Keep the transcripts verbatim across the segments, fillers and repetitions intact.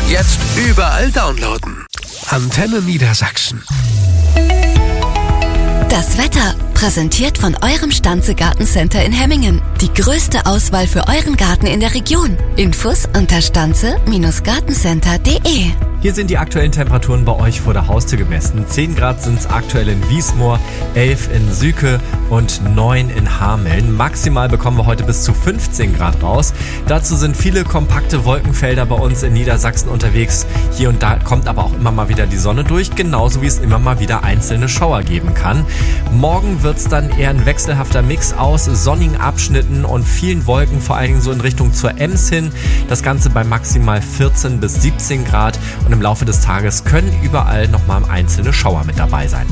Jetzt überall downloaden. Antenne Niedersachsen. Das Wetter, präsentiert von eurem Stanze Gartencenter in Hemmingen. Die größte Auswahl für euren Garten in der Region. Infos unter stanze Gartencenter punkt de. Hier sind die aktuellen Temperaturen bei euch vor der Haustür gemessen. zehn Grad sind es aktuell in Wiesmoor, elf in Süke und neun in Hameln. Maximal bekommen wir heute bis zu fünfzehn Grad raus. Dazu sind viele kompakte Wolkenfelder bei uns in Niedersachsen unterwegs. Hier und da kommt aber auch immer mal wieder die Sonne durch, genauso wie es immer mal wieder einzelne Schauer geben kann. Morgen wird es dann eher ein wechselhafter Mix aus sonnigen Abschnitten und vielen Wolken, vor allen Dingen so in Richtung zur Ems hin. Das Ganze bei maximal vierzehn bis siebzehn Grad. Und im Laufe des Tages können überall nochmal einzelne Schauer mit dabei sein.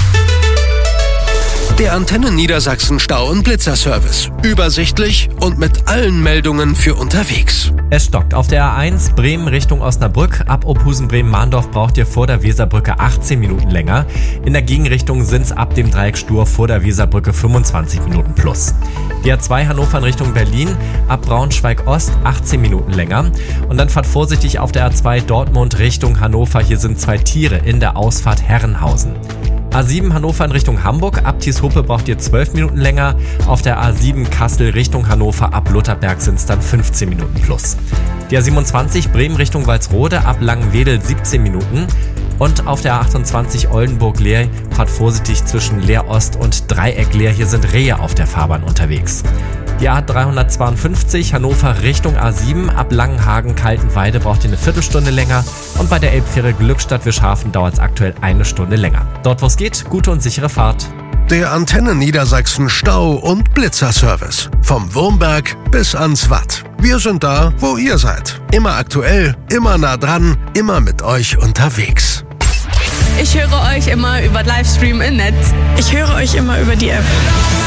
Der Antenne Niedersachsen Stau- und Blitzerservice. Übersichtlich und mit allen Meldungen für unterwegs. Es stockt. Auf der A eins Bremen Richtung Osnabrück. Ab Ophusen-Bremen-Mahndorf braucht ihr vor der Weserbrücke achtzehn Minuten länger. In der Gegenrichtung sind es ab dem Dreieck Stur vor der Weserbrücke fünfundzwanzig Minuten plus. Die A zwei Hannover in Richtung Berlin. Ab Braunschweig Ost achtzehn Minuten länger. Und dann fahrt vorsichtig auf der A zwei Dortmund Richtung Hannover. Hier sind zwei Tiere in der Ausfahrt Herrenhausen. A sieben Hannover in Richtung Hamburg. Ab Tieshope braucht ihr zwölf Minuten länger. Auf der A sieben Kassel Richtung Hannover ab Lutherberg sind es dann fünfzehn Minuten plus. Die A siebenundzwanzig Bremen Richtung Walsrode ab Langenwedel siebzehn Minuten. Und auf der A achtundzwanzig Oldenburg-Leer fahrt vorsichtig zwischen Leer Ost und Dreieck Leer. Hier sind Rehe auf der Fahrbahn unterwegs. Die A dreihundertzweiundfünfzig Hannover Richtung A sieben ab Langenhagen-Kaltenweide braucht ihr eine Viertelstunde länger und bei der Elbfähre Glückstadt-Wischhafen dauert es aktuell eine Stunde länger. Dort wo es geht, gute und sichere Fahrt. Der Antenne Niedersachsen Stau- und Blitzerservice. Vom Wurmberg bis ans Watt. Wir sind da, wo ihr seid. Immer aktuell, immer nah dran, immer mit euch unterwegs. Ich höre euch immer über Livestream im Netz. Ich höre euch immer über die App.